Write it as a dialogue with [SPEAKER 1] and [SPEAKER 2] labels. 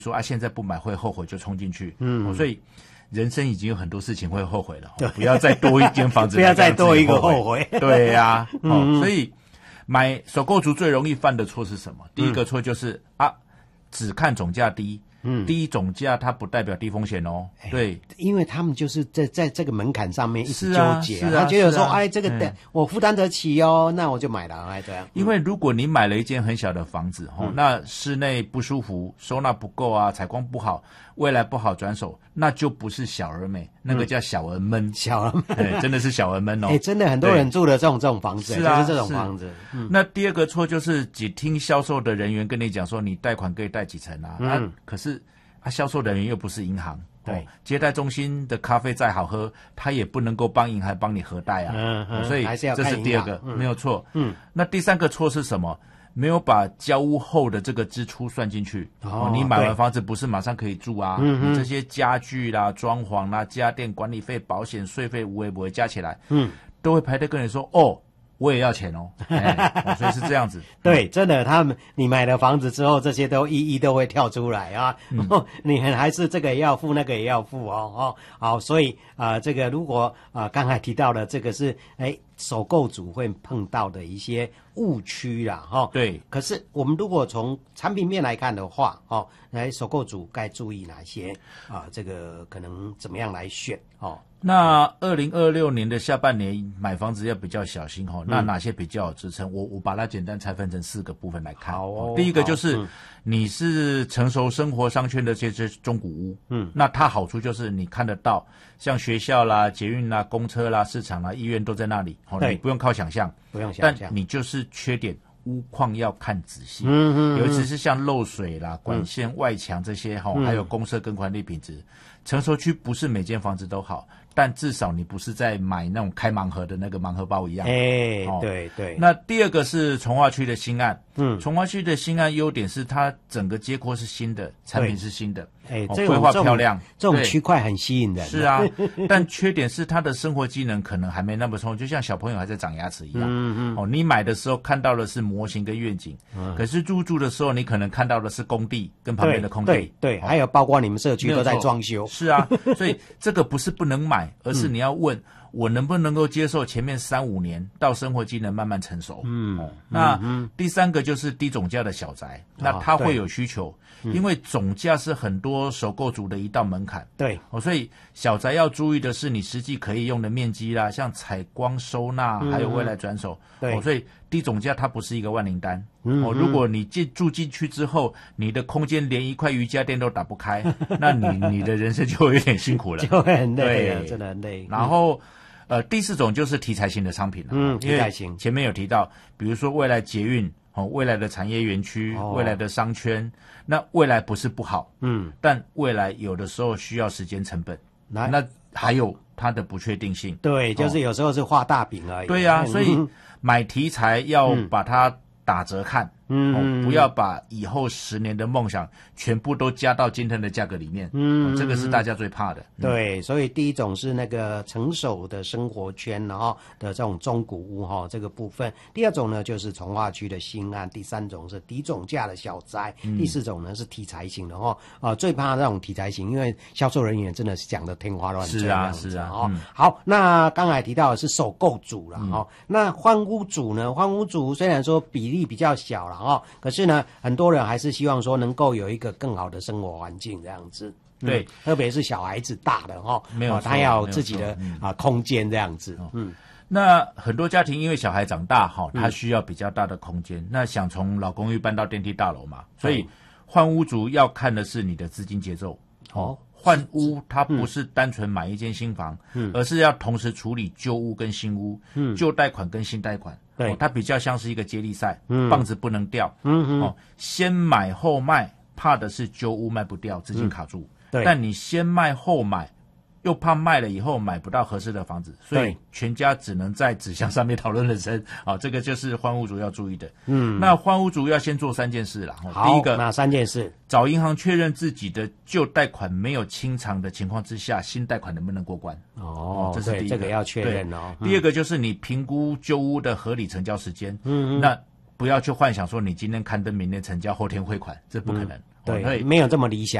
[SPEAKER 1] 说啊，现在不买会后悔就冲进去，所以人生已经有很多事情会后悔了，不要再多一间房子，
[SPEAKER 2] 不要再多一个后悔。
[SPEAKER 1] 对呀，所以买首购族最容易犯的错是什么？第一个错就是只看总价低。低总价它不代表低风险哦，对，
[SPEAKER 2] 因为他们就是在这个门槛上面一直纠结，他觉得说，这个我负担得起哦，那我就买了，这样。
[SPEAKER 1] 因为如果你买了一间很小的房子，那室内不舒服，收纳不够啊，采光不好，未来不好转手，那就不是小而美，那个叫小而闷，
[SPEAKER 2] 小而闷，
[SPEAKER 1] 真的是小而闷哦。
[SPEAKER 2] 真的很多人住的这种房子，
[SPEAKER 1] 是啊，
[SPEAKER 2] 就是这种房子。
[SPEAKER 1] 那第二个错就是只听销售的人员跟你讲说，你贷款可以贷几成啊，可是。销售人员又不是银行，
[SPEAKER 2] 对，
[SPEAKER 1] 接待中心的咖啡再好喝，他也不能够帮银行帮你核贷啊，所以这是第二个，没有错。那第三个错是什么？没有把交屋后的这个支出算进去。你买完房子不是马上可以住啊，你这些家具啦、装潢啦、家电管理费、保险、税费无微不微加起来，都会排队跟你说我也要钱哦，所以是这样子。
[SPEAKER 2] 对，真的，你买了房子之后，这些都一一都会跳出来啊。你还是这个也要付，那个也要付哦。好，所以这个如果刚才提到的这个是首购族会碰到的一些误区啦，
[SPEAKER 1] 对。
[SPEAKER 2] 可是我们如果从产品面来看的话，首购族该注意哪些这个可能怎么样来选
[SPEAKER 1] 那2026年的下半年买房子要比较小心那哪些比较有支撑？我把它简单拆分成4个部分来看。第一个就是你是成熟生活商圈的这些中古屋，那它好处就是你看得到，像学校啦、捷运啦、公车啦、市场啦、医院都在那里，你不用靠想象，但你就是缺点。屋况要看仔细，尤其是像漏水啦、管线、外墙这些还有公设跟管理品质，成熟区不是每间房子都好，但至少你不是在买那种开盲盒的那个盲盒包一样。
[SPEAKER 2] 对对。
[SPEAKER 1] 那第二个是从化区的新案，从化区的新案优点是它整个街廓是新的，产品是新的，规划漂亮，
[SPEAKER 2] 这种区块很吸引人。
[SPEAKER 1] 是啊，但缺点是它的生活机能可能还没那么充，就像小朋友还在长牙齿一样。你买的时候看到的是模型跟愿景，可是入住的时候你可能看到的是工地跟旁边的空地。
[SPEAKER 2] 对，还有包括你们社区都在装修。
[SPEAKER 1] 是啊，所以这个不是不能买，而是你要问我能不能够接受前面3-5年到生活机能慢慢成熟。那第三个就是低总价的小宅，那它会有需求，因为总价是很多首购族的一道门槛。
[SPEAKER 2] 对，
[SPEAKER 1] 所以小宅要注意的是你实际可以用的面积啦，像采光收纳还有未来转手。所以低总价它不是一个万灵丹。如果你住进去之后，你的空间连一块瑜伽垫都打不开，那你的人生就会有点辛苦了，
[SPEAKER 2] 就会很累，真的很累。
[SPEAKER 1] 然后第4种就是题材型的商品了。
[SPEAKER 2] 题材型
[SPEAKER 1] 前面有提到，比如说未来捷运未来的产业园区，未来的商圈，那未来不是不好，但未来有的时候需要时间成本，那还有它的不确定性。
[SPEAKER 2] 对，就是有时候是画大饼而已。
[SPEAKER 1] 对啊，所以买题材要把它打折看，不要把以后10年的梦想全部都加到今天的价格里面，这个是大家最怕的。
[SPEAKER 2] 对，所以第一种是那个成熟的生活圈的这种中古屋这个部分，第二种呢就是从化区的新案，第三种是低总价的小宅，第4种呢是题材型的最怕那种题材型，因为销售人员真的是讲的天花乱坠。
[SPEAKER 1] 是啊。
[SPEAKER 2] 好，那刚才提到的是首购族了那换屋族呢？换屋族虽然说比例比较小了可是呢，很多人还是希望说能够有一个更好的生活环境这样子。
[SPEAKER 1] 对，
[SPEAKER 2] 特别是小孩子大的
[SPEAKER 1] 没有
[SPEAKER 2] 他要有自己的空间这样子。
[SPEAKER 1] 那很多家庭因为小孩长大他需要比较大的空间，那想从老公寓搬到电梯大楼嘛，所以换屋族要看的是你的资金节奏。换屋它不是单纯买一间新房，而是要同时处理旧屋跟新屋，旧贷款跟新贷款。它比较像是一个接力赛，棒子不能掉。先买后卖，怕的是旧屋卖不掉，资金卡住。但你先卖后买，又怕卖了以后买不到合适的房子，所以全家只能在纸箱上面讨论人生。这个就是换屋族要注意的。那换屋族要先做3件事啦。第一个，
[SPEAKER 2] 哪3件事？
[SPEAKER 1] 找银行确认自己的旧贷款没有清偿的情况之下，新贷款能不能过关？这是第一个，
[SPEAKER 2] 这个要确认
[SPEAKER 1] 第二个就是你评估旧屋的合理成交时间。那不要去幻想说你今天刊登，明天成交，后天汇款，这不可能。
[SPEAKER 2] 对，没有这么理想。